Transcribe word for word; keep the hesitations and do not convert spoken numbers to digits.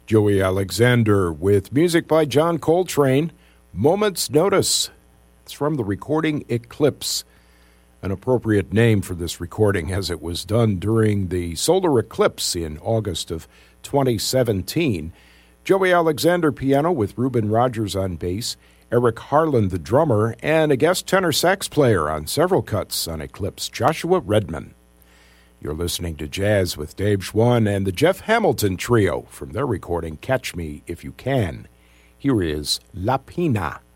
Joey Alexander with music by John Coltrane, Moment's Notice. It's from the recording Eclipse, an appropriate name for this recording as it was done during the solar eclipse in August of twenty seventeen. Joey Alexander piano with Reuben Rogers on bass, Eric Harlan the drummer, and a guest tenor sax player on several cuts on Eclipse, Joshua Redman. You're listening to Jazz with Dave Schwann and the Jeff Hamilton Trio from their recording Catch Me If You Can. Here is La Pina.